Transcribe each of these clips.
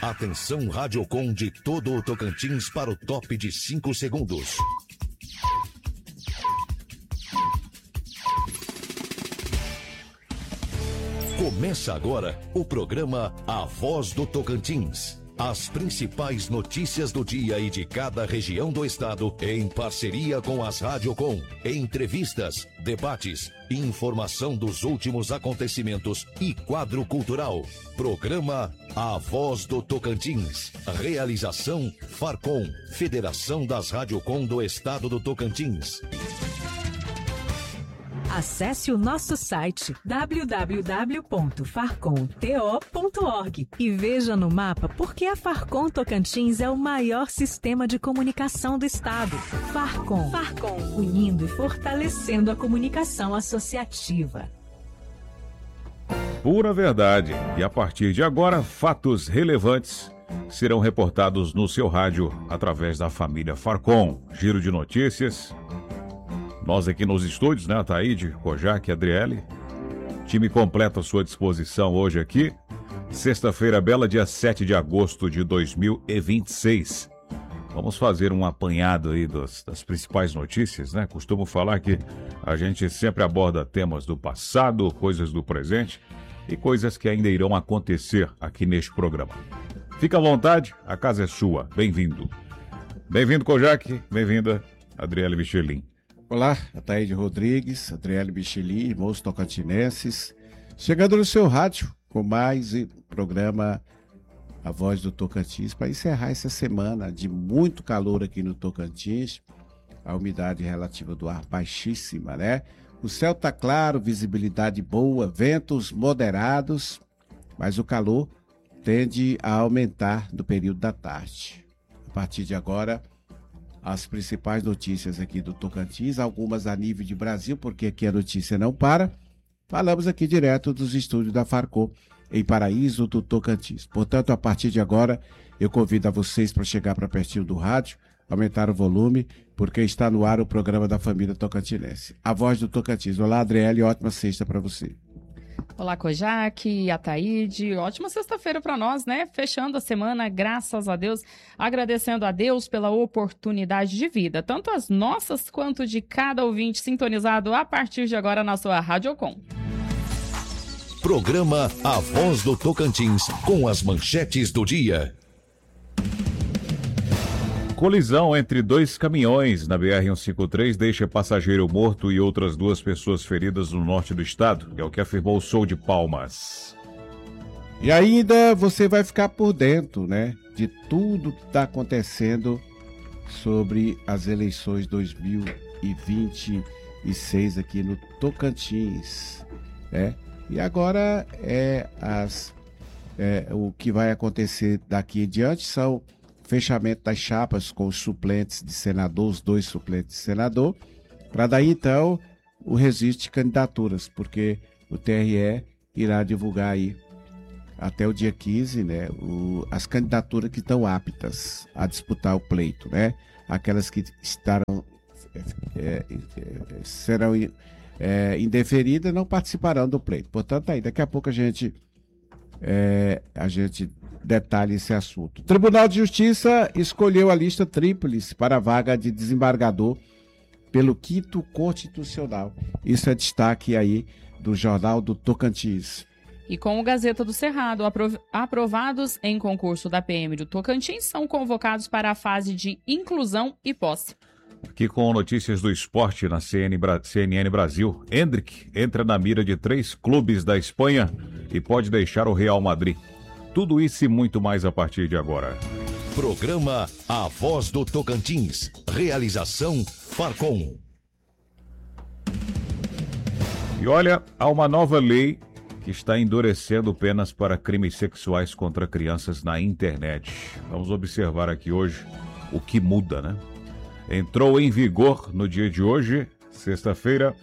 Atenção Radiocom de todo o Tocantins para o top de 5 segundos. Começa agora o programa A Voz do Tocantins. As principais notícias do dia e de cada região do estado, em parceria com as Radiocom. Entrevistas, debates, informação dos últimos acontecimentos e quadro cultural. Programa A Voz do Tocantins. Realização Farcom, Federação das Radiocom do Estado do Tocantins. Acesse o nosso site www.farcomto.org e veja no mapa por que a Farcom Tocantins é o maior sistema de comunicação do estado. Farcom, unindo e fortalecendo a comunicação associativa. Pura verdade. E a partir de agora, fatos relevantes serão reportados no seu rádio através da família Farcom. Giro de notícias. Nós aqui nos estúdios, né, Ataíde, Kojak, Adriele. Time completo à sua disposição hoje aqui. Sexta-feira bela, dia 7 de agosto de 2026. Vamos fazer um apanhado aí das principais notícias, né? Costumo falar que a gente sempre aborda temas do passado, coisas do presente e coisas que ainda irão acontecer aqui neste programa. Fica à vontade, a casa é sua. Bem-vindo. Bem-vindo, Kojak. Bem-vinda, Adriele Michelin. Olá, Ataíde Rodrigues, Adriele Michelin, irmãos tocantinenses, chegando no seu rádio com mais um programa A Voz do Tocantins, para encerrar essa semana de muito calor aqui no Tocantins, a umidade relativa do ar baixíssima, né? O céu tá claro, visibilidade boa, ventos moderados, mas o calor tende a aumentar no período da tarde. A partir de agora, as principais notícias aqui do Tocantins, algumas a nível de Brasil, porque aqui a notícia não para. Falamos aqui direto dos estúdios da Farcom, em Paraíso do Tocantins. Portanto, a partir de agora, eu convido a vocês para chegar para pertinho do rádio, aumentar o volume, porque está no ar o programa da família tocantinense. A Voz do Tocantins. Olá, Adriele, ótima sexta para você. Olá, Kojak, Ataíde, ótima sexta-feira para nós, né? Fechando a semana, graças a Deus, agradecendo a Deus pela oportunidade de vida, tanto as nossas quanto de cada ouvinte sintonizado a partir de agora na sua Radiocom. Programa A Voz do Tocantins, com as manchetes do dia. Colisão entre dois caminhões na BR-153 deixa passageiro morto e outras 2 pessoas feridas no norte do estado, é o que afirmou o Sou de Palmas. E ainda você vai ficar por dentro, né, de tudo que está acontecendo sobre as eleições 2026 aqui no Tocantins, né? E agora o que vai acontecer daqui em diante são fechamento das chapas com os suplentes de senador, os 2 suplentes de senador, para daí então o registro de candidaturas, porque o TRE irá divulgar aí até o dia 15, né, as candidaturas que estão aptas a disputar o pleito, né, aquelas que serão indeferidas não participarão do pleito. Portanto, aí daqui a pouco a gente detalha esse assunto. O Tribunal de Justiça escolheu a lista tríplice para a vaga de desembargador pelo 5º Constitucional. Isso é destaque aí do Jornal do Tocantins. E com o Gazeta do Cerrado, aprovados em concurso da PM do Tocantins são convocados para a fase de inclusão e posse. Aqui com notícias do esporte na CNN Brasil, Endrick entra na mira de 3 clubes da Espanha e pode deixar o Real Madrid. Tudo isso e muito mais a partir de agora. Programa A Voz do Tocantins. Realização Farcom. E olha, há uma nova lei que está endurecendo penas para crimes sexuais contra crianças na internet. Vamos observar aqui hoje o que muda, né? Entrou em vigor no dia de hoje, sexta-feira,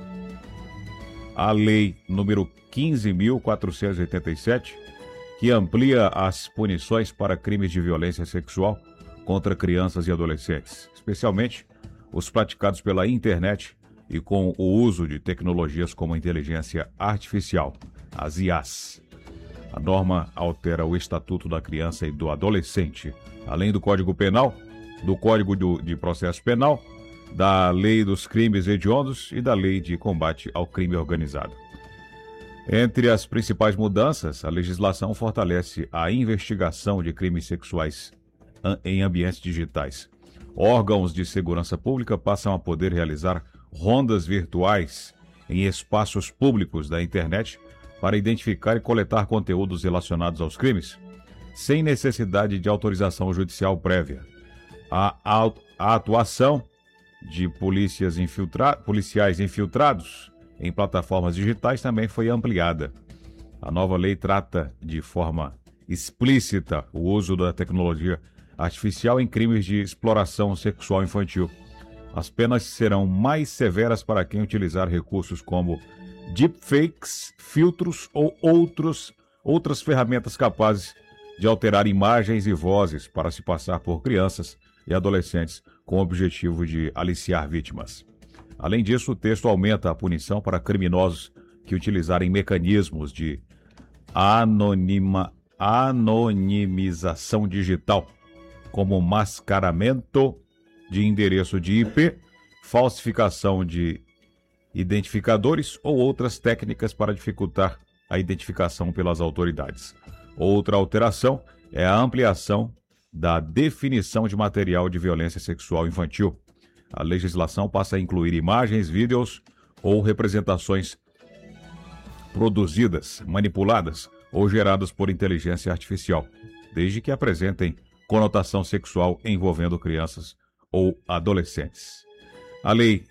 a lei número 15.487, que amplia as punições para crimes de violência sexual contra crianças e adolescentes, especialmente os praticados pela internet e com o uso de tecnologias como a inteligência artificial, as IAs. A norma altera o Estatuto da Criança e do Adolescente, além do Código Penal, do Código de Processo Penal, da Lei dos Crimes Hediondos e da Lei de Combate ao Crime Organizado. Entre as principais mudanças, a legislação fortalece a investigação de crimes sexuais em ambientes digitais. Órgãos de segurança pública passam a poder realizar rondas virtuais em espaços públicos da internet para identificar e coletar conteúdos relacionados aos crimes, sem necessidade de autorização judicial prévia. A atuação de policiais infiltrados em plataformas digitais também foi ampliada. A nova lei trata de forma explícita o uso da tecnologia artificial em crimes de exploração sexual infantil. As penas serão mais severas para quem utilizar recursos como deepfakes, filtros ou outras ferramentas capazes de alterar imagens e vozes para se passar por crianças e adolescentes com o objetivo de aliciar vítimas. Além disso, o texto aumenta a punição para criminosos que utilizarem mecanismos de anonimização digital, como mascaramento de endereço de IP, falsificação de identificadores ou outras técnicas para dificultar a identificação pelas autoridades. Outra alteração é a ampliação da definição de material de violência sexual infantil. A legislação passa a incluir imagens, vídeos ou representações produzidas, manipuladas ou geradas por inteligência artificial, desde que apresentem conotação sexual envolvendo crianças ou adolescentes. A Lei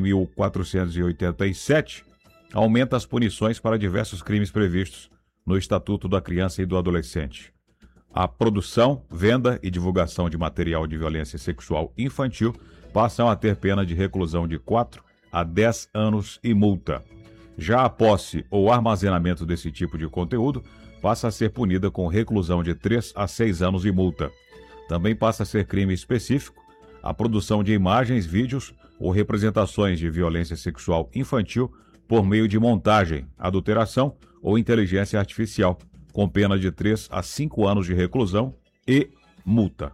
15.487 aumenta as punições para diversos crimes previstos no Estatuto da Criança e do Adolescente. A produção, venda e divulgação de material de violência sexual infantil passam a ter pena de reclusão de 4 a 10 anos e multa. Já a posse ou armazenamento desse tipo de conteúdo passa a ser punida com reclusão de 3 a 6 anos e multa. Também passa a ser crime específico a produção de imagens, vídeos ou representações de violência sexual infantil por meio de montagem, adulteração ou inteligência artificial, com pena de 3 a 5 anos de reclusão e multa.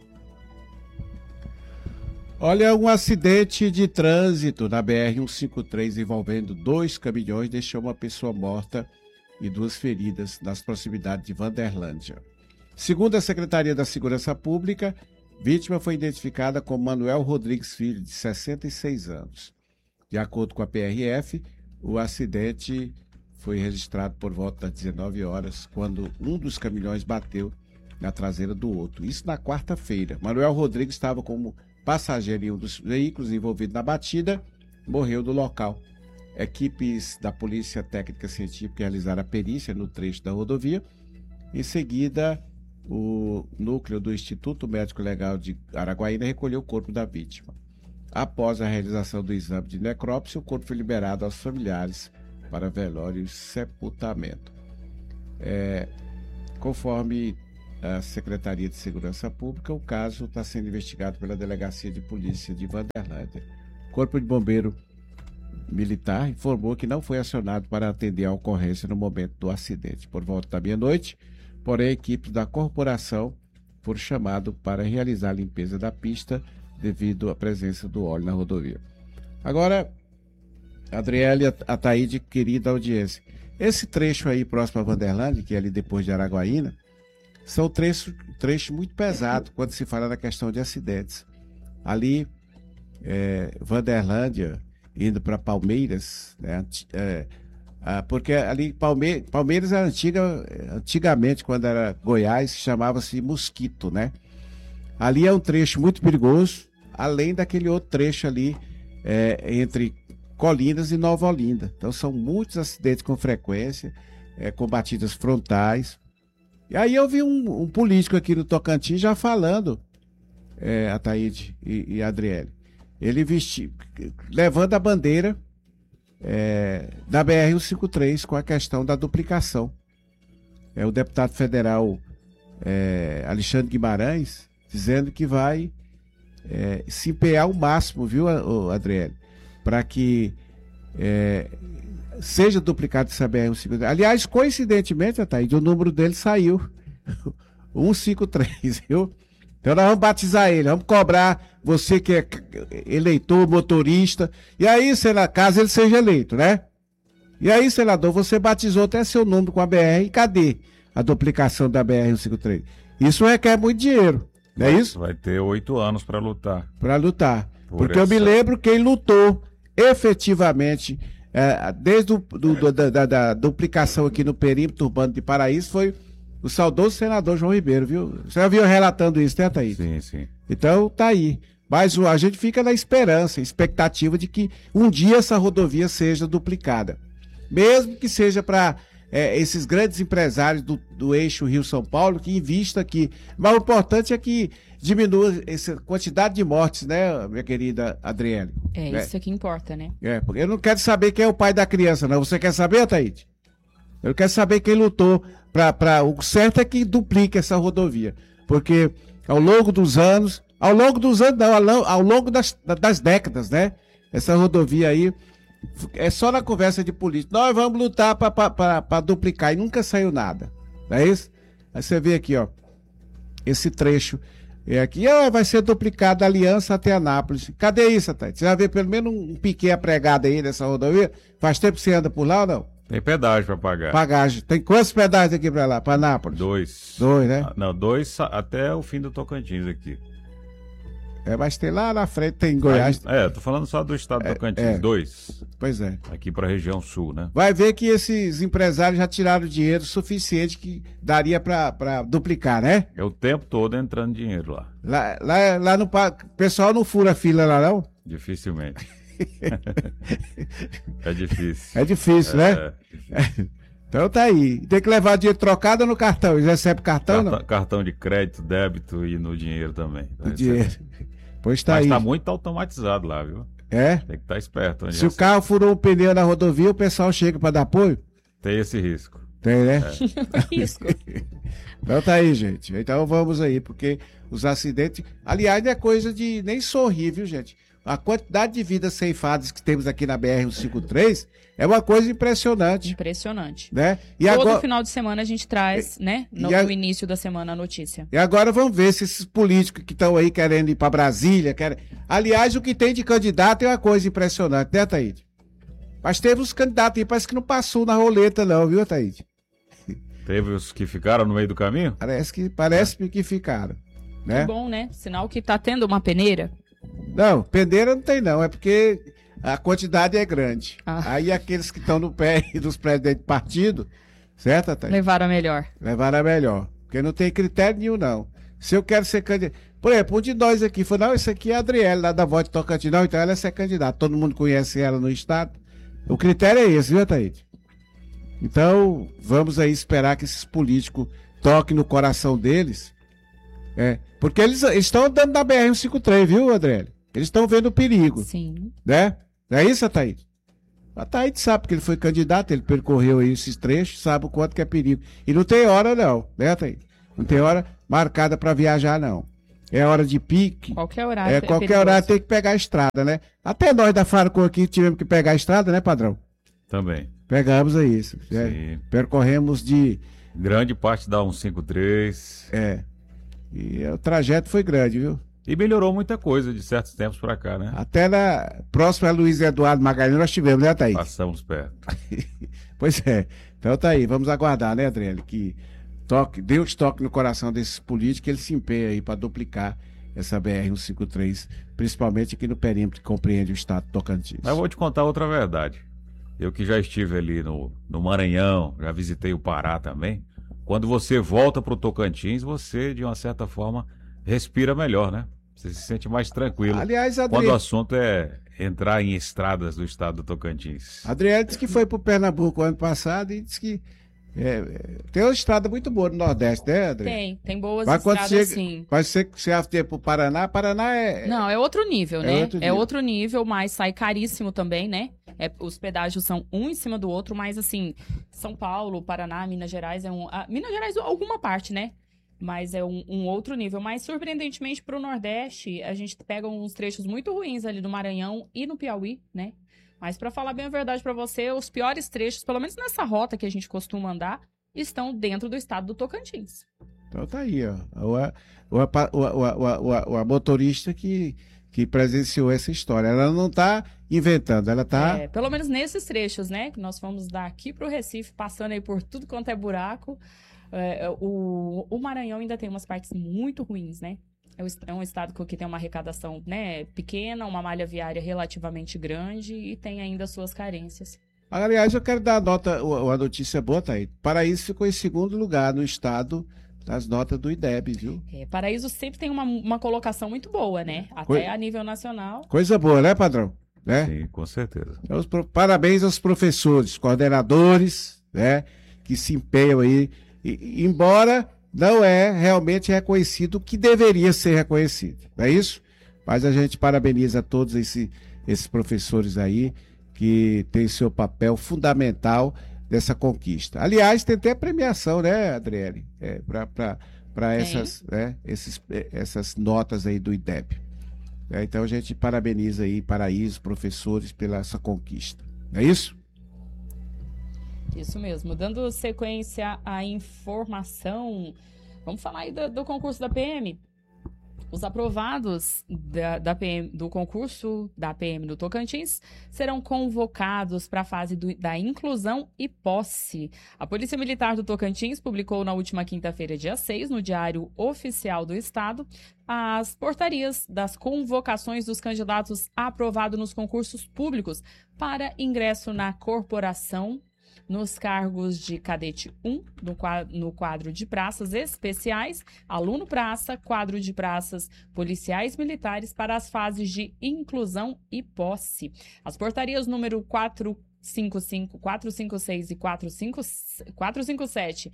Olha, um acidente de trânsito na BR-153 envolvendo 2 caminhões deixou uma pessoa morta e 2 feridas nas proximidades de Vanderlândia. Segundo a Secretaria da Segurança Pública, vítima foi identificada como Manuel Rodrigues Filho, de 66 anos. De acordo com a PRF, o acidente foi registrado por volta das 19 horas, quando um dos caminhões bateu na traseira do outro. Isso na quarta-feira. Manuel Rodrigues estava como passageiro em um dos veículos envolvido na batida, morreu no local. Equipes da Polícia Técnica Científica realizaram a perícia no trecho da rodovia. Em seguida, o núcleo do Instituto Médico Legal de Araguaína recolheu o corpo da vítima. Após a realização do exame de necrópsia, o corpo foi liberado aos familiares para velório e sepultamento. Conforme a Secretaria de Segurança Pública, o caso está sendo investigado pela Delegacia de Polícia de Vanderlândia. O Corpo de Bombeiro Militar informou que não foi acionado para atender a ocorrência no momento do acidente. Por volta da meia-noite, porém, equipes da corporação foram chamadas para realizar a limpeza da pista devido à presença do óleo na rodovia. Agora, Adriele Ataíde, querida audiência, esse trecho aí próximo a Vanderlândia, que é ali depois de Araguaína, são trechos muito pesados quando se fala na questão de acidentes. Ali, Vanderlândia, indo para Palmeiras, né? Porque ali Palmeiras era antigamente, quando era Goiás, chamava-se Mosquito, né? Ali é um trecho muito perigoso, além daquele outro trecho ali entre Colinas e Nova Olinda. Então são muitos acidentes com frequência, com batidas frontais. E aí eu vi um político aqui no Tocantins já falando, Ataíde e Adriele, ele levando a bandeira da BR-153 com a questão da duplicação. O deputado federal Alexandre Guimarães dizendo que vai se empenhar ao máximo, viu, Adriele, para que seja duplicado essa BR-153. Aliás, coincidentemente, Ataíde, o número dele saiu, 153, viu? Então nós vamos batizar ele, vamos cobrar você que é eleitor, motorista, e aí, caso ele seja eleito, né? E aí, senador, você batizou até seu número com a BR, e cadê a duplicação da BR-153? Isso requer muito dinheiro, não é isso? Vai ter 8 anos para lutar. Para lutar. Porque eu me lembro quem lutou efetivamente, desde da duplicação aqui no perímetro urbano de Paraíso, foi o saudoso senador João Ribeiro, viu? Você já viu relatando isso, né, Thaís? Sim, sim. Então, tá aí. Mas a gente fica na esperança, expectativa de que um dia essa rodovia seja duplicada. Mesmo que seja para esses grandes empresários do eixo Rio-São Paulo, que invistam aqui. Mas o importante é que diminua essa quantidade de mortes, né, minha querida Adriele? Isso que importa, né? Porque eu não quero saber quem é o pai da criança, não. Você quer saber, Thaís? Eu quero saber quem lutou o certo é que duplique essa rodovia. Porque ao longo dos anos, não, ao longo das décadas, né? Essa rodovia aí, é só na conversa de político. Nós vamos lutar para duplicar e nunca saiu nada. Não é isso? Aí você vê aqui, ó, esse trecho. Aqui vai ser duplicada a Aliança até Anápolis. Cadê isso, Thaís? Você já vê pelo menos um piquet apregado aí nessa rodovia? Faz tempo que você anda por lá ou não? Tem pedágio para pagar. Pagagem. Tem quantos pedágios daqui para lá, para Anápolis? 2. 2, né? Não, 2 até o fim do Tocantins aqui. Mas tem lá na frente, tem em Goiás. Tô falando só do estado do Tocantins. 2. Pois é. Aqui para a região sul, né? Vai ver que esses empresários já tiraram dinheiro suficiente que daria para duplicar, né? É o tempo todo entrando dinheiro lá. Lá no pessoal não fura fila lá, não? Dificilmente. É difícil. É difícil, né? Então tá aí. Tem que levar dinheiro trocado no cartão. Eles recebem cartão, não? Cartão de crédito, débito e no dinheiro também. No dinheiro. Pois tá aí. Mas tá muito automatizado lá, viu? É? Tem que estar esperto. Se o carro furou um pneu na rodovia, o pessoal chega para dar apoio? Tem esse risco. Tem, né? Risco. Então tá aí, gente. Então vamos aí, porque os acidentes... Aliás, não é coisa de nem sorrir, viu, gente? A quantidade de vidas ceifadas que temos aqui na BR-153 é uma coisa impressionante. Impressionante. Né? E Todo agora... final de semana a gente traz, né? No início da semana a notícia. E agora vamos ver se esses políticos que estão aí querendo ir para Brasília... Aliás, o que tem de candidato é uma coisa impressionante, né, Ataíde? Mas teve uns candidatos aí, parece que não passou na roleta não, viu, Ataíde? Teve os que ficaram no meio do caminho? Parece que ficaram. Né? Que bom, né? Sinal que tá tendo uma peneira. Não, peneira não tem não, é porque a quantidade é grande. Aí aqueles que estão no pé dos presidentes de partido, certo, Ataíde? Levaram a melhor. Levaram a melhor, porque não tem critério nenhum não. Se eu quero ser candidato... Por exemplo, um de nós aqui falou, não, esse aqui é a Adriele, lá da Voz de Tocantins, não, então ela é ser candidata. Todo mundo conhece ela no estado. O critério é esse, viu, Ataíde? Então, vamos aí esperar que esses políticos toquem no coração deles. Porque eles estão andando na BR-153, viu, Adriele? Eles estão vendo o perigo. Sim. Né? Não é isso, Ataíde? A Ataíde sabe que ele foi candidato, ele percorreu aí esses trechos, sabe o quanto que é perigo. E não tem hora não, né, Ataíde? Não tem hora marcada para viajar, não. É hora de pique. Qualquer horário. Qualquer horário tem que pegar a estrada, né? Até nós da Farcon aqui tivemos que pegar a estrada, né, padrão? Também. Pegamos aí isso. Percorremos de... Grande parte da 153. E o trajeto foi grande, viu? E melhorou muita coisa de certos tempos pra cá, né? Até próximo a Luiz Eduardo Magalhães nós tivemos, né, Thaís? Passamos perto. Pois é. Então tá aí, vamos aguardar, né, Adriele? Que dê um toque no coração desses políticos, que eles se empenhem aí para duplicar essa BR-153, principalmente aqui no perímetro que compreende o estado de Tocantins. Mas eu vou te contar outra verdade. Eu que já estive ali no Maranhão, já visitei o Pará também. Quando você volta para o Tocantins, você, de uma certa forma, respira melhor, né? Você se sente mais tranquilo. Aliás, quando o assunto é entrar em estradas do estado do Tocantins. Adriele disse que foi para o Pernambuco ano passado e disse que tem uma estrada muito boa no Nordeste, né, Adriele? Tem boas estradas, sim. Mas você vai ter para o Paraná, Não, é outro nível, né? Outro nível. É outro nível, mas sai caríssimo também, né? Os pedágios são um em cima do outro, mas assim, São Paulo, Paraná, Minas Gerais Minas Gerais alguma parte, né? Mas é um outro nível. Mas, surpreendentemente, para o Nordeste, a gente pega uns trechos muito ruins ali do Maranhão e no Piauí, né? Mas para falar bem a verdade para você, os piores trechos, pelo menos nessa rota que a gente costuma andar, estão dentro do estado do Tocantins. Então tá aí, ó. A motorista que presenciou essa história. Ela não tá inventando, ela tá... Pelo menos nesses trechos, né? Que nós fomos daqui pro Recife, passando aí por tudo quanto é buraco. O Maranhão ainda tem umas partes muito ruins, né? É um estado que tem uma arrecadação, né, pequena, uma malha viária relativamente grande e tem ainda suas carências. Aliás, eu quero dar uma notícia boa, Thaís. Paraíso ficou em segundo lugar no estado das notas do IDEB, viu? Paraíso sempre tem uma colocação muito boa, né? Até a nível nacional. Coisa boa, né, padrão? Né? Sim, com certeza. Então, parabéns aos professores, coordenadores, né, que se empenham aí, embora não é realmente reconhecido o que deveria ser reconhecido, não é isso? Mas a gente parabeniza todos esses professores aí que têm seu papel fundamental nessa conquista. Aliás, tem até a premiação, né, Adriele? Para essas notas aí do IDEB. Então a gente parabeniza aí Paraíso, professores, pela essa conquista. Não é isso? Isso mesmo. Dando sequência à informação, vamos falar aí do concurso da PM. Os aprovados do concurso da PM do Tocantins serão convocados para a fase da inclusão e posse. A Polícia Militar do Tocantins publicou na última quinta-feira, dia 6, no Diário Oficial do Estado, as portarias das convocações dos candidatos aprovados nos concursos públicos para ingresso na corporação, nos cargos de cadete 1, no quadro de praças especiais, aluno praça, quadro de praças, policiais militares para as fases de inclusão e posse. As portarias número 455, 456 e 457,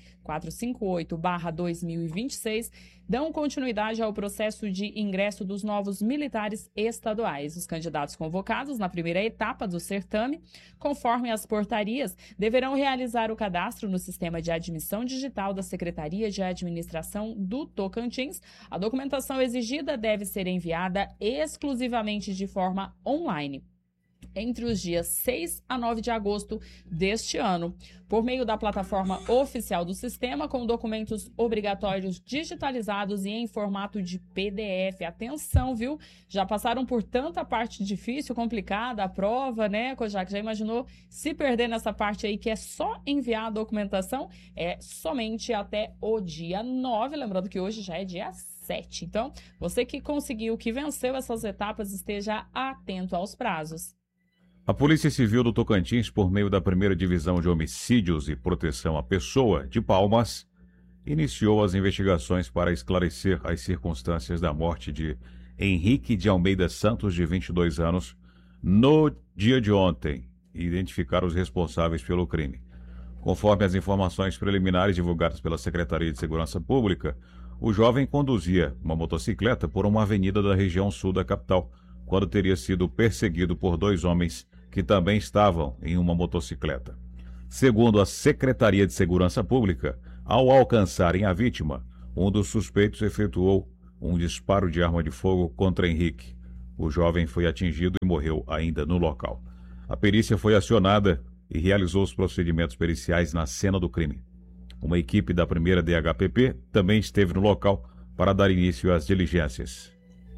458/2026 dão continuidade ao processo de ingresso dos novos militares estaduais. Os candidatos convocados na primeira etapa do certame, conforme as portarias, deverão realizar o cadastro no sistema de admissão digital da Secretaria de Administração do Tocantins. A documentação exigida deve ser enviada exclusivamente de forma online entre os dias 6 a 9 de agosto deste ano, por meio da plataforma oficial do sistema, com documentos obrigatórios digitalizados e em formato de PDF. Atenção, viu? Já passaram por tanta parte difícil, complicada, a prova, né, Kojak? Já imaginou se perder nessa parte aí que é só enviar a documentação? É somente até o dia 9, lembrando que hoje já é dia 7. Então, você que conseguiu, que venceu essas etapas, esteja atento aos prazos. A Polícia Civil do Tocantins, por meio da Primeira Divisão de Homicídios e Proteção à Pessoa, de Palmas, iniciou as investigações para esclarecer as circunstâncias da morte de Henrique de Almeida Santos, de 22 anos, no dia de ontem, e identificar os responsáveis pelo crime. Conforme as informações preliminares divulgadas pela Secretaria de Segurança Pública, o jovem conduzia uma motocicleta por uma avenida da região sul da capital, quando teria sido perseguido por dois homens que também estavam em uma motocicleta. Segundo a Secretaria de Segurança Pública, ao alcançarem a vítima, um dos suspeitos efetuou um disparo de arma de fogo contra Henrique. O jovem foi atingido e morreu ainda no local. A perícia foi acionada e realizou os procedimentos periciais na cena do crime. Uma equipe da primeira DHPP também esteve no local para dar início às diligências.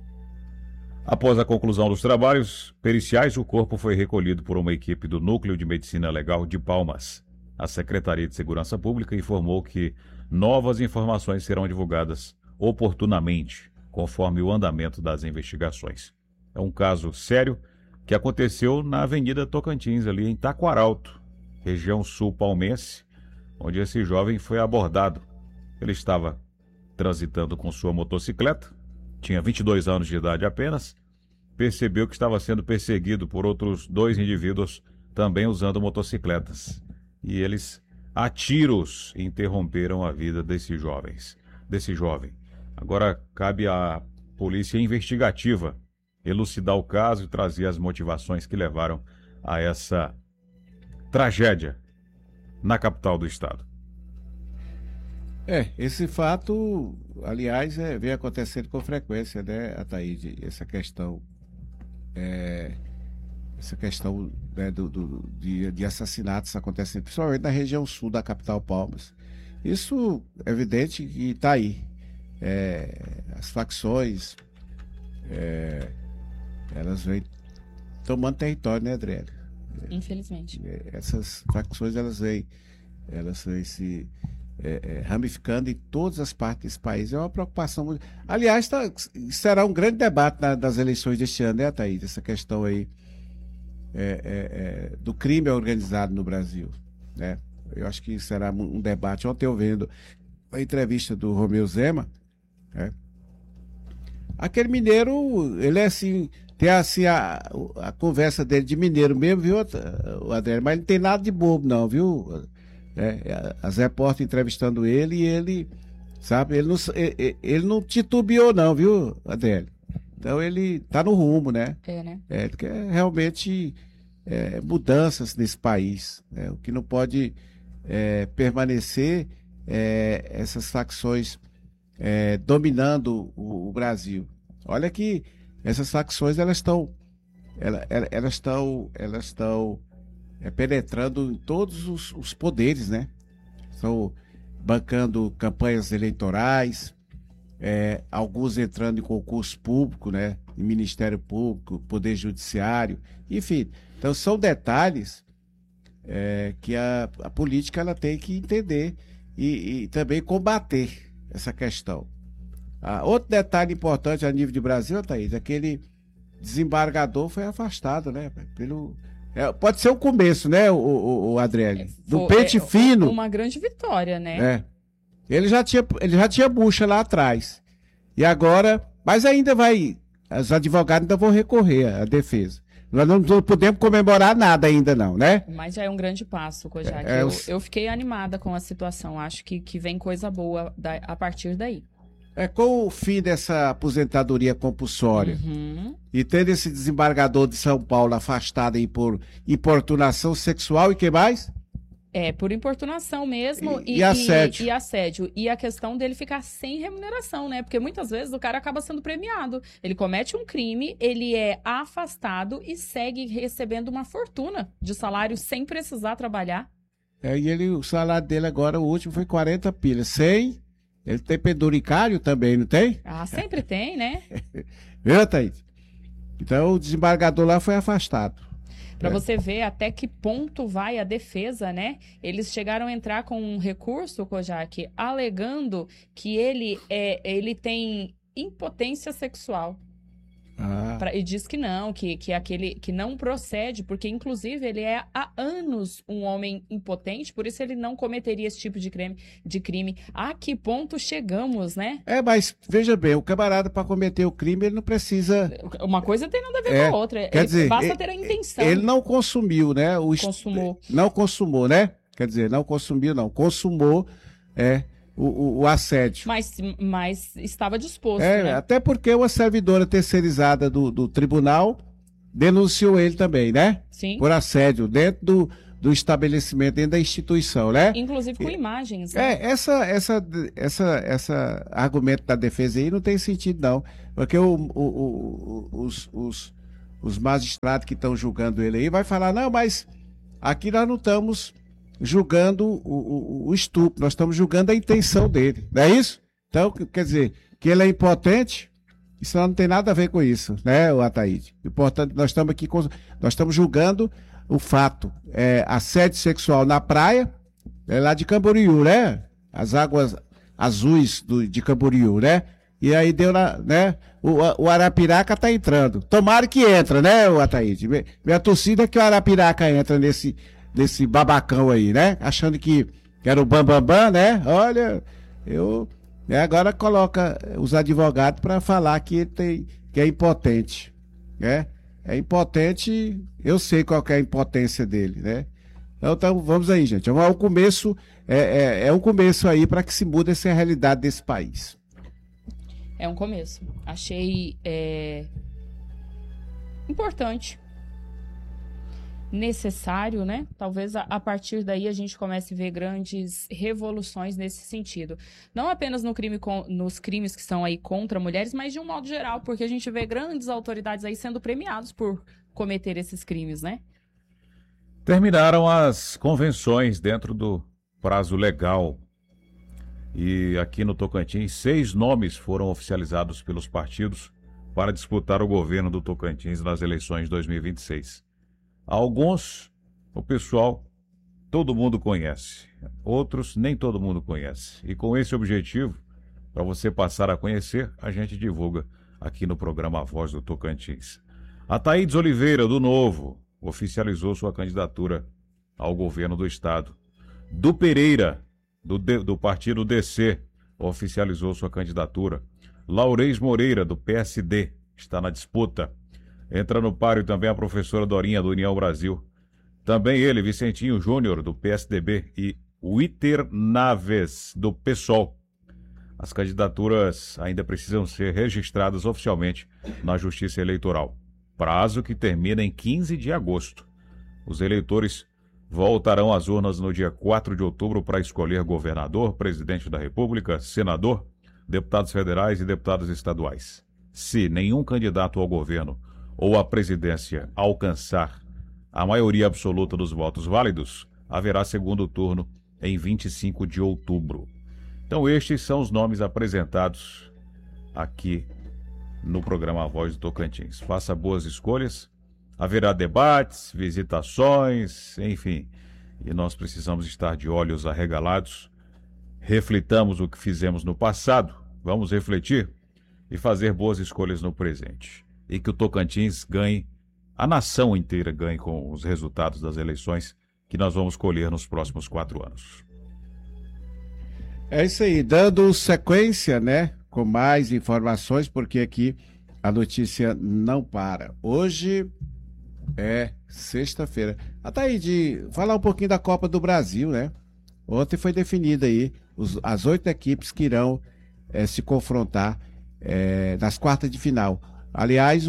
Após a conclusão dos trabalhos periciais, o corpo foi recolhido por uma equipe do Núcleo de Medicina Legal de Palmas. A Secretaria de Segurança Pública informou que novas informações serão divulgadas oportunamente, conforme o andamento das investigações. É um caso sério que aconteceu na Avenida Tocantins, ali em Taquaralto, região sul palmense, onde esse jovem foi abordado. Ele estava transitando com sua motocicleta, tinha 22 anos de idade apenas, percebeu que estava sendo perseguido por outros dois indivíduos também usando motocicletas. E eles, a tiros, interromperam a vida desse jovem. Agora cabe à polícia investigativa elucidar o caso e trazer as motivações que levaram a essa tragédia na capital do estado. Esse fato, aliás, vem acontecendo com frequência, né, Ataíde? Essa questão essa questão, né, de assassinatos acontecendo, principalmente na região sul da capital Palmas. Isso é evidente que está aí. As facções, elas vêm tomando território, né, Adriele? Infelizmente. Essas facções, elas vêm se ramificando em todas as partes desse país. É uma preocupação muito... Aliás, será um grande debate das eleições deste ano, né, Thaís? Essa questão aí do crime organizado no Brasil, né? Eu acho que será um debate. Ontem eu vendo a entrevista do Romeu Zema, né? Aquele mineiro, ele é assim, tem assim a conversa dele de mineiro mesmo, viu, Adriano? Mas não tem nada de bobo não, viu? As repórteres entrevistando ele e ele, sabe, ele não titubeou não, viu, Adriano? Então ele tá no rumo, né? Né? Ele quer realmente mudanças nesse país, né? O que não pode permanecer essas facções dominando o Brasil. Olha que essas facções elas estão penetrando em todos os poderes, né? Estão bancando campanhas eleitorais, alguns entrando em concurso público, né? Em Ministério Público, Poder Judiciário, enfim. Então são detalhes que a política ela tem que entender e também combater essa questão. Outro detalhe importante a nível de Brasil, Thaís, aquele desembargador foi afastado, né? Pode ser o começo, né, o Adriele? Do pente fino. Uma grande vitória, né? Ele já tinha bucha lá atrás. E agora, mas ainda os advogados ainda vão recorrer à defesa. Nós não podemos comemorar nada ainda não, né? Mas já é um grande passo, Kojak. Eu fiquei animada com a situação. Acho que vem coisa boa a partir daí. Com o fim dessa aposentadoria compulsória e tendo esse desembargador de São Paulo afastado aí por importunação sexual e que mais? Por importunação mesmo e assédio. E assédio. E a questão dele ficar sem remuneração, né? Porque muitas vezes o cara acaba sendo premiado. Ele comete um crime, ele é afastado e segue recebendo uma fortuna de salário sem precisar trabalhar. E o salário dele agora, o último, foi 40 pilas. 100. Ele tem penduricário também, não tem? Sempre tem, né? Viu, Thaís? Então o desembargador lá foi afastado. Para você ver até que ponto vai a defesa, né? Eles chegaram a entrar com um recurso, Kojak, alegando que ele tem impotência sexual. E diz que não, que aquele que não procede, porque inclusive ele é há anos um homem impotente, por isso ele não cometeria esse tipo de crime. A que ponto chegamos, né? Mas veja bem, o camarada para cometer o crime, ele não precisa... Uma coisa tem nada a ver com a outra. Quer dizer, basta ter a intenção. Ele não consumiu, né? Consumou. Não consumou, né? Quer dizer, não consumiu, não. Consumou, o assédio. Mas estava disposto, né? Até porque uma servidora terceirizada do tribunal denunciou ele também, né? Sim. Por assédio dentro do estabelecimento, dentro da instituição, né? Inclusive com imagens. Né? Essa argumento da defesa aí não tem sentido, não. Porque os magistrados que estão julgando ele aí vai falar, não, mas aqui nós não estamos julgando o estupro, nós estamos julgando a intenção dele, não é isso? Então, quer dizer, que ele é impotente, isso não tem nada a ver com isso, né, Ataíde? Importante, nós estamos julgando o fato, assédio sexual na praia, lá de Camboriú, né? As águas azuis de Camboriú, né? E aí deu né? O Arapiraca tá entrando. Tomara que entra, né, Ataíde? Minha torcida é que o Arapiraca entra nesse babacão aí, né? Achando que era o bambambam, né? Olha, agora coloca os advogados para falar que é impotente, né? É impotente, eu sei qual que é a impotência dele, né? Então vamos aí, gente. O começo é um começo aí para que se mude essa realidade desse país. É um começo. Achei importante. necessário, né? Talvez a partir daí a gente comece a ver grandes revoluções nesse sentido. Não apenas nos crimes que são aí contra mulheres, mas de um modo geral, porque a gente vê grandes autoridades aí sendo premiados por cometer esses crimes, né? Terminaram as convenções dentro do prazo legal. E aqui no Tocantins, 6 nomes foram oficializados pelos partidos para disputar o governo do Tocantins nas eleições de 2026. Alguns, o pessoal, todo mundo conhece. Outros, nem todo mundo conhece. E com esse objetivo, para você passar a conhecer, a gente divulga aqui no programa A Voz do Tocantins. Ataídes Oliveira, do Novo, oficializou sua candidatura ao governo do estado. Du Pereira, do partido DC, oficializou sua candidatura. Laurez Moreira, do PSD, está na disputa. Entra no páreo também a professora Dorinha, do União Brasil. Também ele, Vicentinho Júnior, do PSDB, e Witer Naves, do PSOL. As candidaturas ainda precisam ser registradas oficialmente na Justiça Eleitoral. Prazo que termina em 15 de agosto. Os eleitores voltarão às urnas no dia 4 de outubro para escolher governador, presidente da República, senador, deputados federais e deputados estaduais. Se nenhum candidato ao governo ou à presidência alcançar a maioria absoluta dos votos válidos, haverá segundo turno em 25 de outubro. Então estes são os nomes apresentados aqui no programa A Voz do Tocantins. Faça boas escolhas, haverá debates, visitações, enfim, e nós precisamos estar de olhos arregalados. Reflitamos o que fizemos no passado, vamos refletir e fazer boas escolhas no presente. E que o Tocantins ganhe, a nação inteira ganhe com os resultados das eleições que nós vamos colher nos próximos 4 anos. É isso aí, dando sequência, né, com mais informações, porque aqui a notícia não para. Hoje é sexta-feira. Ataíde, falar um pouquinho da Copa do Brasil, né? Ontem foi definida aí as 8 equipes que irão se confrontar nas quartas de final. Aliás,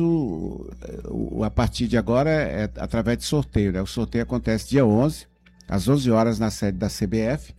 a partir de agora é através de sorteio, né? O sorteio acontece dia 11, às 11 horas na sede da CBF.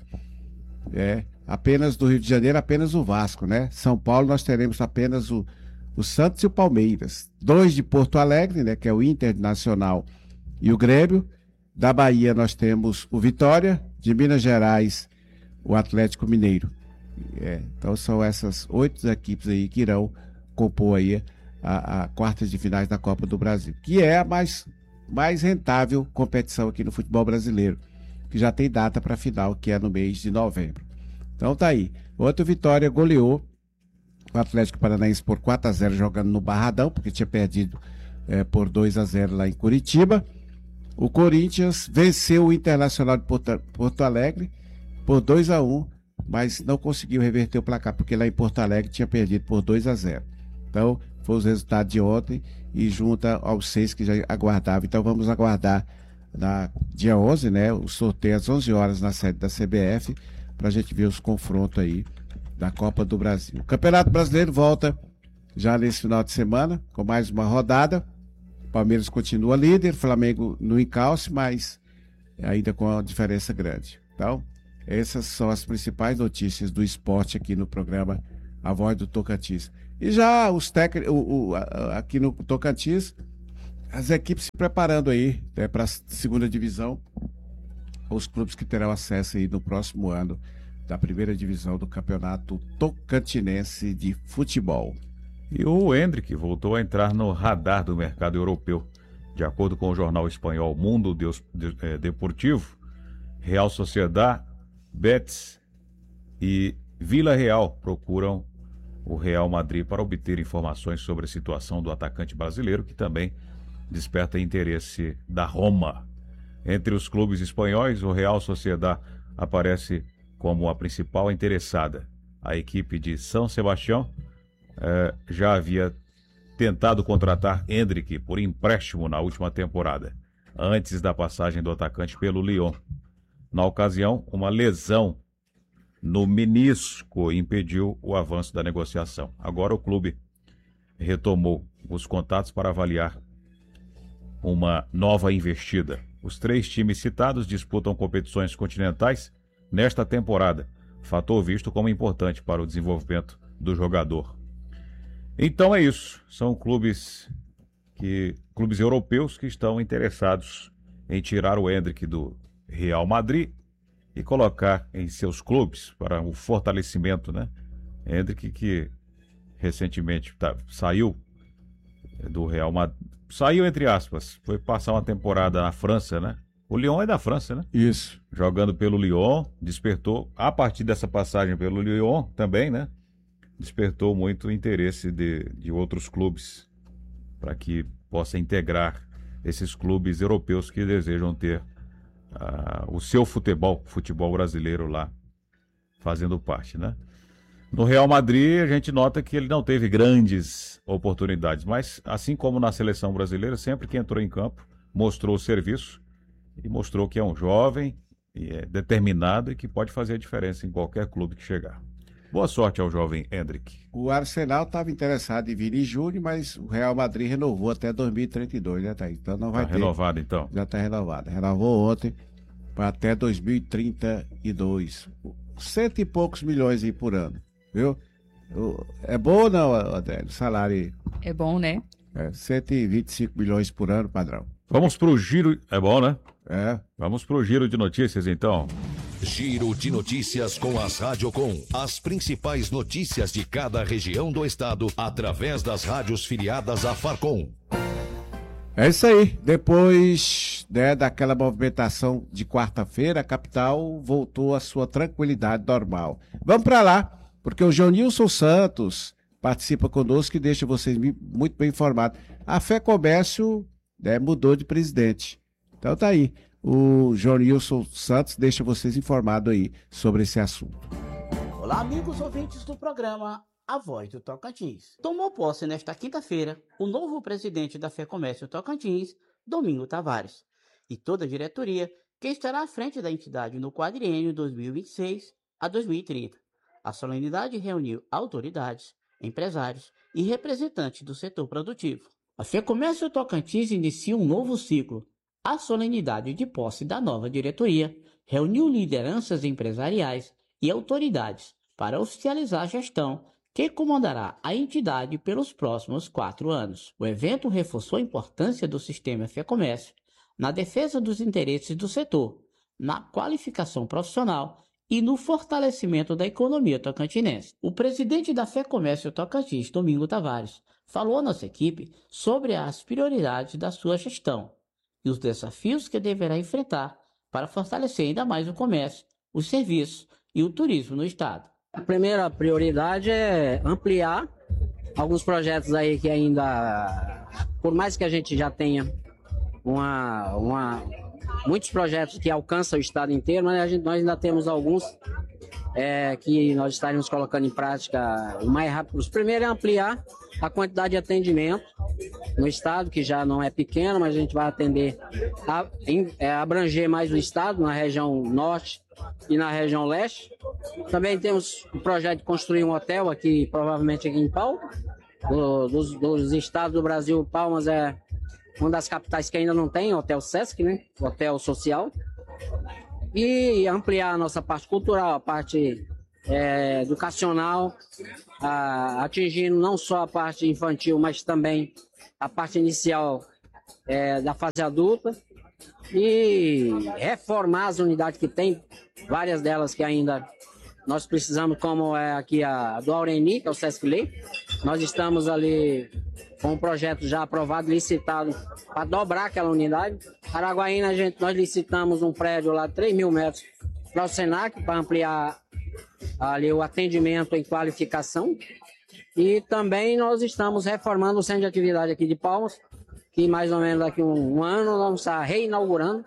Apenas do Rio de Janeiro, apenas o Vasco, né? São Paulo nós teremos apenas o Santos e o Palmeiras. 2 de Porto Alegre, né? Que é o Internacional e o Grêmio. Da Bahia nós temos o Vitória, de Minas Gerais, o Atlético Mineiro. Então são essas 8 equipes aí que irão compor aí a quartas de finais da Copa do Brasil, que é a mais rentável competição aqui no futebol brasileiro, que já tem data para a final, que é no mês de novembro. Então tá aí. Outro Vitória goleou o Atlético Paranaense por 4-0 jogando no Barradão, porque tinha perdido por 2-0 lá em Curitiba. O Corinthians venceu o Internacional de Porto Alegre por 2-1, mas não conseguiu reverter o placar, porque lá em Porto Alegre tinha perdido por 2-0. Então, foi os resultados de ontem e junta aos 6 que já aguardavam. Então, vamos aguardar dia 11, né? O sorteio às 11 horas na sede da CBF, para a gente ver os confrontos aí da Copa do Brasil. O Campeonato Brasileiro volta já nesse final de semana, com mais uma rodada. O Palmeiras continua líder, Flamengo no encalce, mas ainda com uma diferença grande. Então, essas são as principais notícias do esporte aqui no programa A Voz do Tocantins. E já os técnicos, aqui no Tocantins, as equipes se preparando aí para a segunda divisão, os clubes que terão acesso aí no próximo ano da primeira divisão do Campeonato Tocantinense de Futebol. E o Endrick voltou a entrar no radar do mercado europeu. De acordo com o jornal espanhol Mundo Deportivo, Real Sociedad, Betis e Vila Real procuram o Real Madrid para obter informações sobre a situação do atacante brasileiro, que também desperta interesse da Roma. Entre os clubes espanhóis, o Real Sociedad aparece como a principal interessada. A equipe de São Sebastião já havia tentado contratar Endrick por empréstimo na última temporada, antes da passagem do atacante pelo Lyon. Na ocasião, uma lesão no menisco impediu o avanço da negociação. Agora o clube retomou os contatos para avaliar uma nova investida. Os 3 times citados disputam competições continentais nesta temporada, fator visto como importante para o desenvolvimento do jogador. Então é isso, são clubes europeus que estão interessados em tirar o Endrick do Real Madrid e colocar em seus clubes para o fortalecimento, né? Endrick que recentemente saiu do Real Madrid, saiu entre aspas, foi passar uma temporada na França, né? O Lyon é da França, né? Isso. Jogando pelo Lyon, despertou, a partir dessa passagem pelo Lyon também, né? Despertou muito o interesse de outros clubes para que possa integrar esses clubes europeus que desejam ter o seu futebol brasileiro lá fazendo parte, né? No Real Madrid, a gente nota que ele não teve grandes oportunidades, mas assim como na seleção brasileira, sempre que entrou em campo, mostrou o serviço e mostrou que é um jovem, e é determinado e que pode fazer a diferença em qualquer clube que chegar. Boa sorte ao jovem Endrick. O Arsenal estava interessado em vir em junho, mas o Real Madrid renovou até 2032, né, Thaís? Então não vai ter. Renovado, então. Já está renovado. Renovou ontem para até 2032. 100 e poucos milhões aí por ano, viu? É bom ou não, Adélio? O salário aí? É bom, né? 125 milhões por ano, padrão. Vamos pro giro. É bom, né? É. Vamos pro giro de notícias, então. Giro de notícias com as Radiocom. As principais notícias de cada região do estado através das rádios filiadas à Farcom. É isso aí. Depois, né, daquela movimentação de quarta-feira, a capital voltou à sua tranquilidade normal. Vamos para lá, porque o Joanilson Santos participa conosco e deixa vocês muito bem informados. A Fé Comércio, né, mudou de presidente. Então tá aí. O Joanilson Santos deixa vocês informados aí sobre esse assunto. Olá, amigos ouvintes do programa A Voz do Tocantins. Tomou posse nesta quinta-feira o novo presidente da Fé Comércio Tocantins, Domingo Tavares, e toda a diretoria que estará à frente da entidade no quadriênio 2026 a 2030. A solenidade reuniu autoridades, empresários e representantes do setor produtivo. A Fé Comércio Tocantins inicia um novo ciclo. A solenidade de posse da nova diretoria reuniu lideranças empresariais e autoridades para oficializar a gestão que comandará a entidade pelos próximos 4 anos. O evento reforçou a importância do sistema Fé Comércio na defesa dos interesses do setor, na qualificação profissional e no fortalecimento da economia tocantinense. O presidente da Fé Comércio Tocantins, Domingo Tavares, falou à nossa equipe sobre as prioridades da sua gestão e os desafios que deverá enfrentar para fortalecer ainda mais o comércio, os serviços e o turismo no estado. A primeira prioridade é ampliar alguns projetos aí que ainda, por mais que a gente já tenha muitos projetos que alcançam o estado inteiro, mas nós ainda temos alguns que nós estaremos colocando em prática o mais rápido. O primeiro é ampliar a quantidade de atendimento no estado, que já não é pequeno, mas a gente vai atender, abranger mais o estado, na região norte e na região leste. Também temos o projeto de construir um hotel aqui, provavelmente aqui em Palmas. Dos estados do Brasil, Palmas é uma das capitais que ainda não tem hotel Sesc, né? Hotel social. E ampliar a nossa parte cultural, a parte educacional, atingindo não só a parte infantil, mas também a parte inicial da fase adulta, e reformar as unidades que tem, várias delas que ainda nós precisamos, como é aqui a do Aureni, que é o Sesc Lei. Nós estamos ali com um projeto já aprovado, licitado, para dobrar aquela unidade. Araguaína, nós licitamos um prédio lá, 3 mil metros, para o Senac, para ampliar ali o atendimento em qualificação. E também nós estamos reformando o centro de atividade aqui de Palmas, que mais ou menos daqui a um ano nós vamos estar reinaugurando,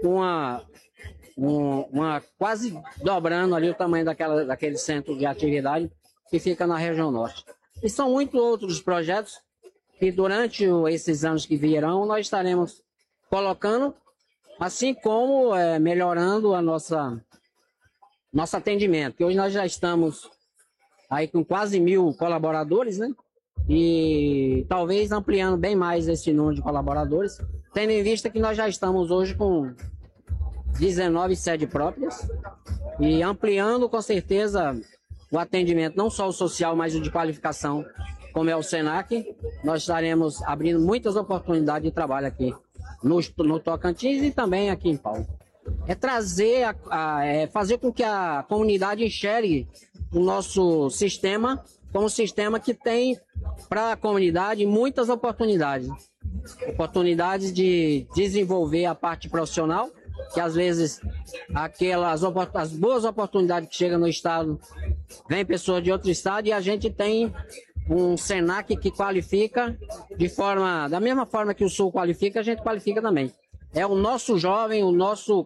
quase dobrando ali o tamanho daquele centro de atividade que fica na região norte. E são muitos outros projetos que durante esses anos que virão nós estaremos colocando, assim como melhorando a nosso atendimento, que hoje nós já estamos aí com quase 1.000 colaboradores, né? e talvez ampliando bem mais esse número de colaboradores, tendo em vista que nós já estamos hoje com 19 sedes próprias e ampliando com certeza o atendimento, não só o social, mas o de qualificação, como é o SENAC. Nós estaremos abrindo muitas oportunidades de trabalho aqui no Tocantins e também aqui em Paulo. É trazer, fazer com que a comunidade enxergue o nosso sistema como um sistema que tem para a comunidade muitas oportunidades. Oportunidades de desenvolver a parte profissional, que às vezes as boas oportunidades que chegam no estado, vem pessoas de outro estado e a gente tem um SENAC que qualifica da mesma forma que o Sul qualifica, a gente qualifica também. É o nosso jovem, o nosso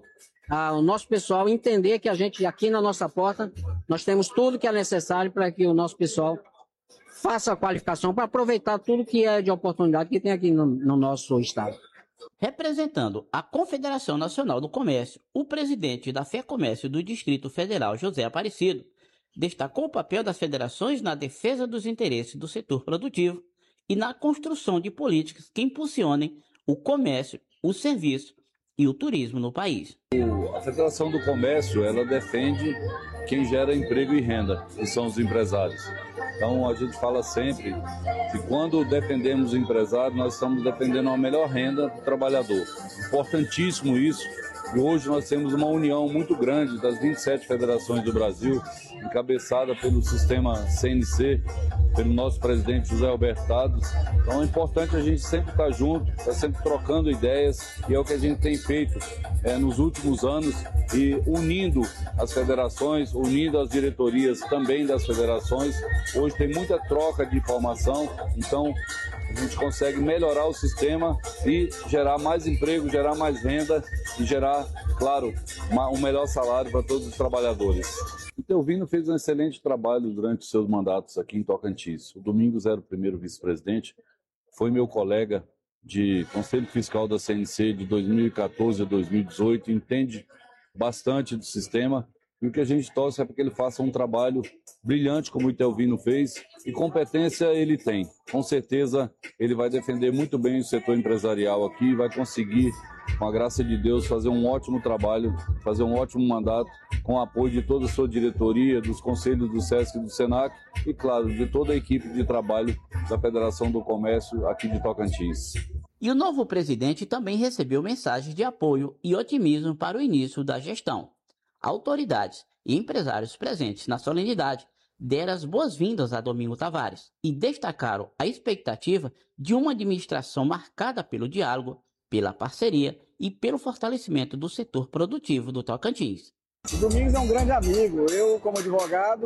pessoal entender que a gente aqui na nossa porta, nós temos tudo que é necessário para que o nosso pessoal faça a qualificação para aproveitar tudo que é de oportunidade que tem aqui no nosso estado. Representando a Confederação Nacional do Comércio, o presidente da FEComércio do Distrito Federal, José Aparecido, destacou o papel das federações na defesa dos interesses do setor produtivo e na construção de políticas que impulsionem o comércio, o serviço e o turismo no país. A Federação do Comércio, ela defende quem gera emprego e renda, que são os empresários. Então, a gente fala sempre que quando defendemos o empresário, nós estamos defendendo a melhor renda do trabalhador. Importantíssimo isso. E hoje nós temos uma união muito grande das 27 federações do Brasil, encabeçada pelo sistema CNC, pelo nosso presidente José Alberto Tados. Então é importante a gente sempre estar junto, estar sempre trocando ideias, e é o que a gente tem feito nos últimos anos, e unindo as federações, unindo as diretorias também das federações. Hoje tem muita troca de informação, então a gente consegue melhorar o sistema e gerar mais emprego, gerar mais renda e gerar, claro, um melhor salário para todos os trabalhadores. O Telvino fez um excelente trabalho durante os seus mandatos aqui em Tocantins. O Domingos era o primeiro vice-presidente, foi meu colega de Conselho Fiscal da CNC de 2014 a 2018, entende bastante do sistema, e o que a gente torce é para que ele faça um trabalho brilhante como o Telvino fez, e competência ele tem. Com certeza ele vai defender muito bem o setor empresarial aqui e vai conseguir, com a graça de Deus, fazer um ótimo trabalho, fazer um ótimo mandato, com o apoio de toda a sua diretoria, dos conselhos do SESC e do SENAC e, claro, de toda a equipe de trabalho da Federação do Comércio aqui de Tocantins. E o novo presidente também recebeu mensagens de apoio e otimismo para o início da gestão. Autoridades e empresários presentes na solenidade deram as boas-vindas a Domingos Tavares e destacaram a expectativa de uma administração marcada pelo diálogo, pela parceria e pelo fortalecimento do setor produtivo do Tocantins. O Domingos é um grande amigo. Eu, como advogado,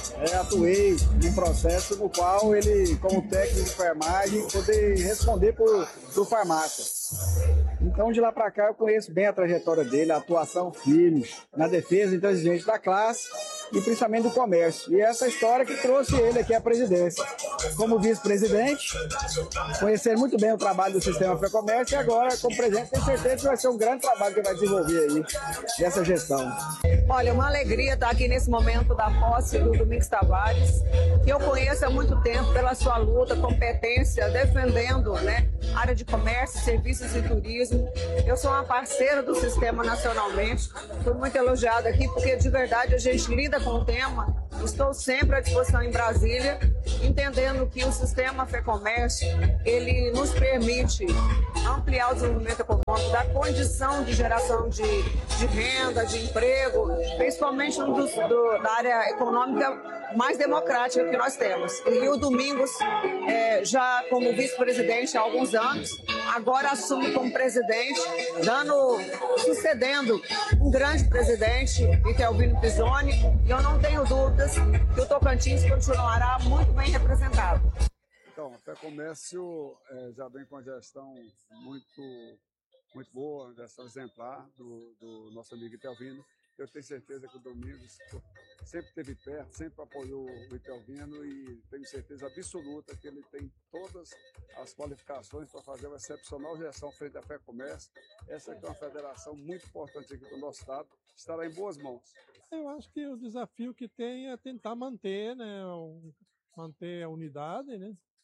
atuei em um processo no qual ele, como técnico de enfermagem, poder responder por farmácia. Então, de lá para cá, eu conheço bem a trajetória dele, a atuação firme na defesa intransigente da classe e principalmente do comércio. E essa história que trouxe ele aqui à presidência. Como vice-presidente, conhecer muito bem o trabalho do sistema FEComércio e agora, como presidente, tenho certeza que vai ser um grande trabalho que vai desenvolver aí nessa gestão. Olha, uma alegria estar aqui nesse momento da posse do Domingos Tavares, que eu conheço há muito tempo pela sua luta, competência, defendendo, a área de comércio, serviços e turismo. Eu sou uma parceira do sistema nacionalmente, fui muito elogiada aqui, porque de verdade a gente lida com o tema. Estou sempre à disposição em Brasília, entendendo que o sistema FEComércio, ele nos permite ampliar o desenvolvimento econômico, dar condição de geração de renda, de emprego, principalmente da área econômica mais democrática que nós temos. E o Domingos, já como vice-presidente há alguns anos, agora assume como presidente, sucedendo um grande presidente, Telvino Pisoni, e eu não tenho dúvidas que o Tocantins continuará muito bem representado. Então, a FEComércio já vem com a gestão muito boa, gestão exemplar do nosso amigo Telvino. Eu tenho certeza que o Domingos sempre esteve perto, sempre apoiou o Telvino e tenho certeza absoluta que ele tem todas as qualificações para fazer uma excepcional gestão frente à FEComércio. Essa aqui é uma federação muito importante aqui do nosso estado, estará em boas mãos. Eu acho que o desafio que tem é tentar manter, manter a unidade,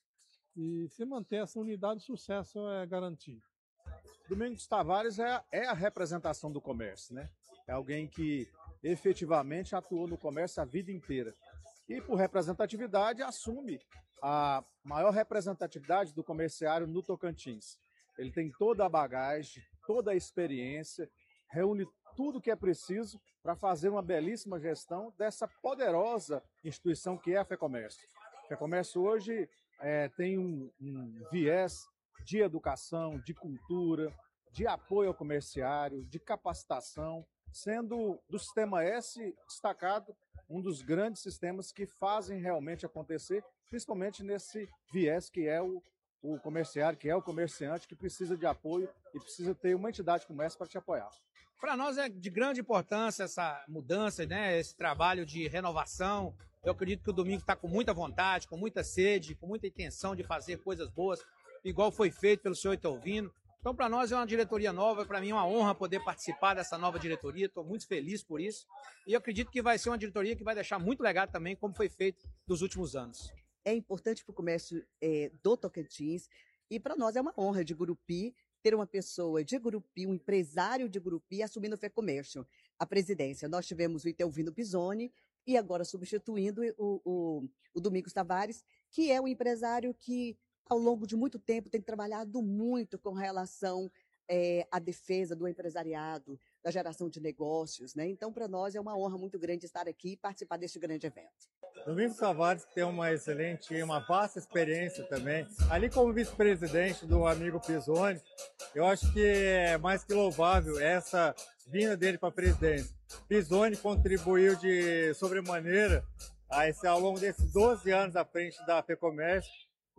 E se manter essa unidade, o sucesso é garantido. Domingos Tavares é a representação do comércio, né? É alguém que efetivamente atuou no comércio a vida inteira. E por representatividade assume a maior representatividade do comerciário no Tocantins. Ele tem toda a bagagem, toda a experiência, reúne tudo que é preciso para fazer uma belíssima gestão dessa poderosa instituição que é a FEComércio. A FEComércio hoje tem um viés de educação, de cultura, de apoio ao comerciário, de capacitação, sendo do Sistema S destacado um dos grandes sistemas que fazem realmente acontecer, principalmente nesse viés que é o comerciário, que é o comerciante, que precisa de apoio e precisa ter uma entidade como essa para te apoiar. Para nós é de grande importância essa mudança, né? Esse trabalho de renovação. Eu acredito que o Domingos está com muita vontade, com muita sede, com muita intenção de fazer coisas boas, igual foi feito pelo senhor Itelvino. Então, para nós é uma diretoria nova, para mim é uma honra poder participar dessa nova diretoria, estou muito feliz por isso. E eu acredito que vai ser uma diretoria que vai deixar muito legado também, como foi feito nos últimos anos. É importante para o comércio do Tocantins e para nós é uma honra de Gurupi ter uma pessoa de Gurupi, um empresário de Gurupi assumindo o FEComércio, a presidência. Nós tivemos o Itelvino Pisoni e agora substituindo o Domingos Tavares, que é um empresário que ao longo de muito tempo tem trabalhado muito com relação à defesa do empresariado, da geração de negócios, né? Então, para nós é uma honra muito grande estar aqui e participar deste grande evento. Domingos Tavares tem uma vasta experiência também. Ali como vice-presidente do amigo Pisoni, eu acho que é mais que louvável essa vinda dele para a presidência. Pisoni contribuiu de sobremaneira ao longo desses 12 anos à frente da FEComércio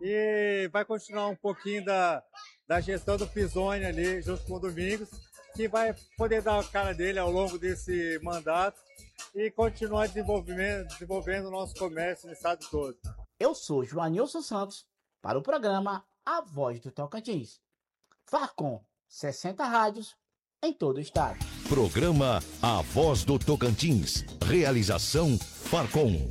e vai continuar um pouquinho da gestão do Pisoni ali junto com o Domingos, que vai poder dar a cara dele ao longo desse mandato e continuar desenvolvendo o nosso comércio no estado todo. Eu sou Joanilson Santos para o programa A Voz do Tocantins. Farcom, 60 rádios em todo o estado. Programa A Voz do Tocantins. Realização Farcom.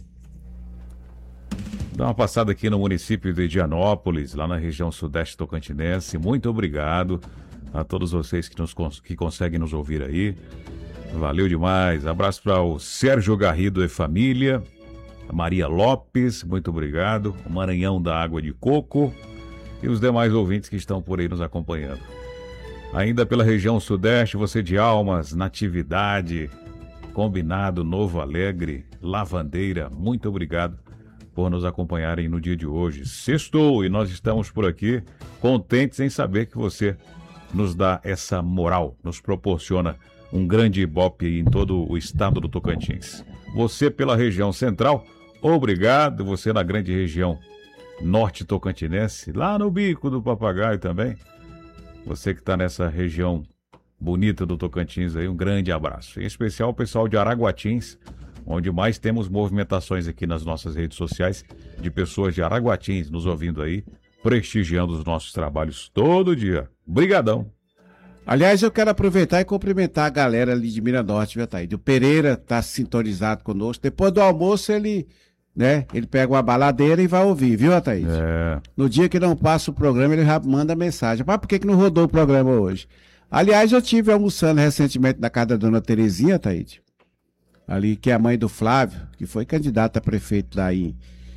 Dá uma passada aqui no município de Higienópolis, lá na região sudeste tocantinense. Muito obrigado a todos vocês que conseguem nos ouvir aí. Valeu demais. Abraço para o Sérgio Garrido e família. A Maria Lopes, muito obrigado. O Maranhão da Água de Coco. E os demais ouvintes que estão por aí nos acompanhando. Ainda pela região sudeste, você de Almas, Natividade, Combinado, Novo Alegre, Lavandeira, muito obrigado por nos acompanharem no dia de hoje. Sextou e nós estamos por aqui contentes em saber que você nos dá essa moral, nos proporciona um grande ibope em todo o estado do Tocantins. Você pela região central, obrigado. Você na grande região norte tocantinense, lá no Bico do Papagaio também. Você que está nessa região bonita do Tocantins aí, um grande abraço. Em especial o pessoal de Araguatins, onde mais temos movimentações aqui nas nossas redes sociais de pessoas de Araguatins nos ouvindo aí, prestigiando os nossos trabalhos todo dia. Brigadão. Aliás, eu quero aproveitar e cumprimentar a galera ali de Miranorte, viu, Ataíde? O Pereira tá sintonizado conosco. Depois do almoço, ele pega uma baladeira e vai ouvir, viu, Ataíde? No dia que não passa o programa, ele já manda mensagem. Mas por que não rodou o programa hoje? Aliás, eu estive almoçando recentemente na casa da dona Terezinha, Ataíde, ali, que é a mãe do Flávio, que foi candidata a prefeito lá em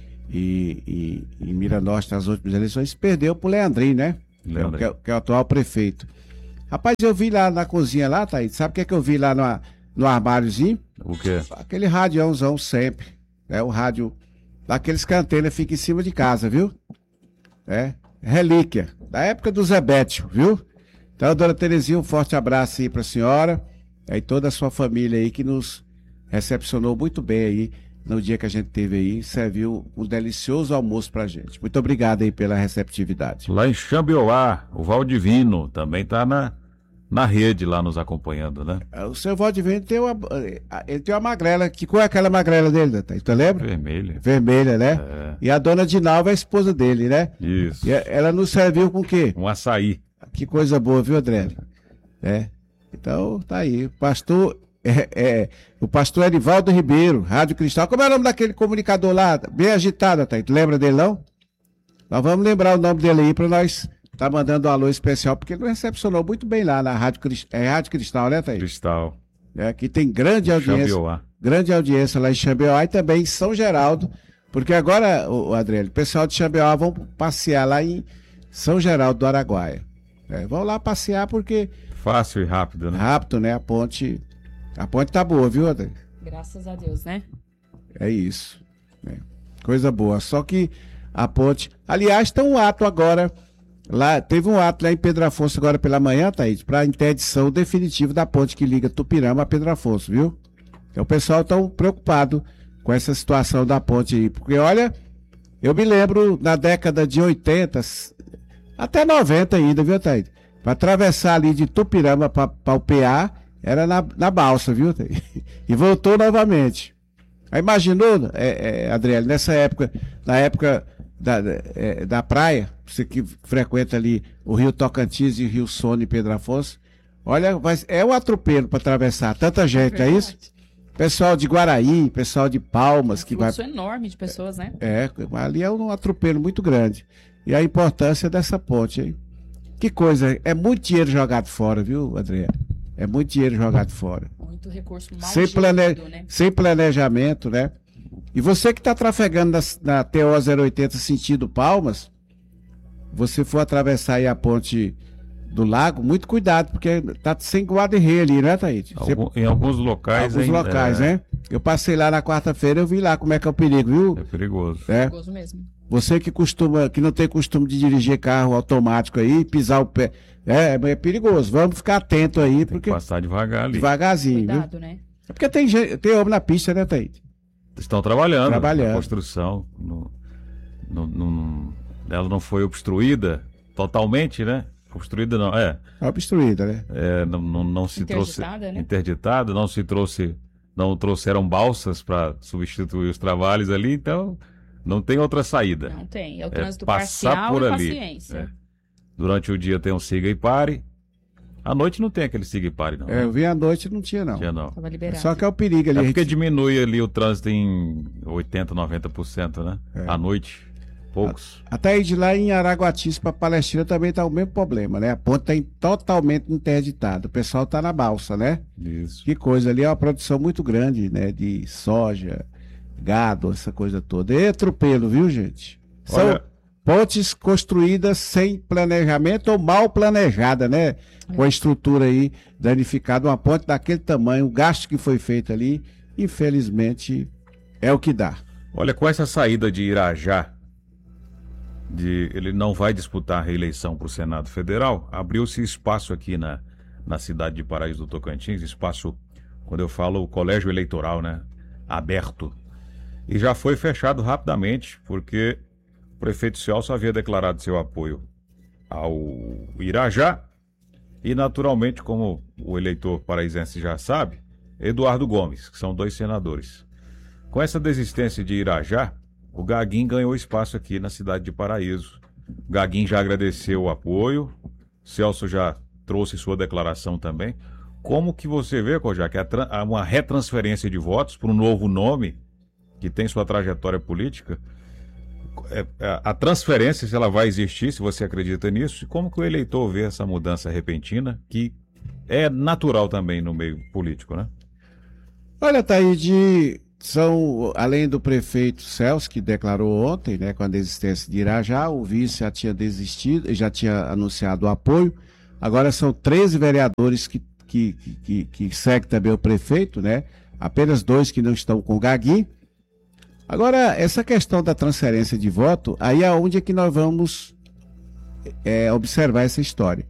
Miranorte nas últimas eleições, perdeu pro Leandrinho, né? Que é o atual prefeito. Rapaz, eu vi lá na cozinha lá, Thaís, sabe o que eu vi lá no armáriozinho? O quê? Aquele radiãozão sempre, né? O rádio, daqueles que a antena fica em cima de casa, viu? Relíquia, da época do Zé Bétio, viu? Então, dona Terezinha, um forte abraço aí pra senhora, e toda a sua família aí que nos recepcionou muito bem aí no dia que a gente teve aí, serviu um delicioso almoço pra gente. Muito obrigado aí pela receptividade. Lá em Xambioá, o Valdivino também tá na rede lá nos acompanhando, né? O seu Valdivino tem uma magrela, que qual é aquela magrela dele, tu lembra? Vermelha. Vermelha, né? E a dona Dinalva é a esposa dele, né? Isso. E ela nos serviu com o quê? Um açaí. Que coisa boa, viu, André? Então, tá aí. O pastor Erivaldo Ribeiro, Rádio Cristal. Como é o nome daquele comunicador lá, bem agitado, tá? Tu lembra dele, não? Nós vamos lembrar o nome dele aí para nós tá mandando um alô especial, porque ele recepcionou muito bem lá na Rádio Cristal. É Rádio Cristal, né, Thaís? Cristal. Que tem grande audiência. Xambioá. Grande audiência lá em Xambioá e também em São Geraldo. Porque agora, Adriano, o pessoal de Xambioá vão passear lá em São Geraldo do Araguaia. Vão lá passear porque... Fácil e rápido, né? Rápido, né? A ponte tá boa, viu, Adriano? Graças a Deus, né? É isso. Coisa boa. Só que a ponte... Aliás, tem um ato agora... Lá, teve um ato lá em Pedro Afonso agora pela manhã, Thaís, para interdição definitiva da ponte que liga Tupirama a Pedro Afonso, viu? Então o pessoal está preocupado com essa situação da ponte aí. Porque, olha, eu me lembro na década de 80, até 90 ainda, viu, Thaís? Para atravessar ali de Tupirama para o PA, era na balsa, viu, Thaís? E voltou novamente. Aí imaginou, Adriano, nessa época, na época da praia, você que frequenta ali o Rio Tocantins e o Rio Sono e Pedro Afonso, olha, é um atropelo para atravessar tanta gente, é isso? Pessoal de Guaraí, pessoal de Palmas, que vai... enorme de pessoas, né? Ali é um atropelo muito grande. E a importância dessa ponte, hein? Que coisa, é muito dinheiro jogado fora, viu, Adriano? É muito dinheiro jogado fora. Muito recurso mal gerido, né? Sem planejamento, né? E você que está trafegando na TO 080 sentido Palmas, você for atravessar aí a ponte do lago, muito cuidado, porque tá sem guarda-rei ali, né, Thaís? Em alguns locais ainda. Alguns locais, né? Eu passei lá na quarta-feira, eu vi lá como é que é o perigo, viu? É perigoso. É perigoso mesmo. Você que não tem costume de dirigir carro automático aí, pisar o pé, é perigoso. Vamos ficar atento aí, porque... passar devagar ali. Devagarzinho, cuidado, viu? Né? É porque tem homem na pista, né, Thaís? Estão trabalhando. Na construção. Ela não foi obstruída totalmente, né? Obstruída não, obstruída, né? Não se trouxe... Né? Interditada, não trouxeram balsas para substituir os trabalhos ali, então não tem outra saída. Não tem, é o trânsito passar parcial por e ali. Paciência. Durante o dia tem um siga e pare. À noite não tem aquele siga e pare, não. Eu vi à noite, não tinha, não. Tava liberado. Só que é o perigo ali. Porque diminui ali o trânsito em 80%, 90%, né? À noite, poucos. Até aí de lá em Araguatis para Palestina também tá o mesmo problema, né? A ponte tá totalmente interditada. O pessoal tá na balsa, né? Isso. Que coisa, ali é uma produção muito grande, né? De soja, gado, essa coisa toda. É atropelo, viu, gente? São pontes construídas sem planejamento ou mal planejada, né? Com a estrutura aí danificada, uma ponte daquele tamanho, o gasto que foi feito ali, infelizmente, é o que dá. Olha, com essa saída de Irajá, ele não vai disputar a reeleição para o Senado Federal, abriu-se espaço aqui na cidade de Paraíso do Tocantins, espaço, quando eu falo o colégio eleitoral, né? Aberto. E já foi fechado rapidamente, porque o prefeito Celso havia declarado seu apoio ao Irajá e, naturalmente, como o eleitor paraisense já sabe, Eduardo Gomes, que são 2 senadores. Com essa desistência de Irajá, o Gaguinho ganhou espaço aqui na cidade de Paraíso. O Gaguinho já agradeceu o apoio, Celso já trouxe sua declaração também. Como que você vê, Kojak, uma retransferência de votos para um novo nome que tem sua trajetória política? A transferência, se ela vai existir, se você acredita nisso, e como que o eleitor vê essa mudança repentina, que é natural também no meio político, né? Olha, Taíde, além do prefeito Celso, que declarou ontem, né, com a desistência de Irajá, o vice já tinha desistido, já tinha anunciado o apoio, agora são 13 vereadores que seguem também o prefeito, né, apenas 2 que não estão com o Gaguinho. Agora, essa questão da transferência de voto, aí é onde é que nós vamos observar essa história.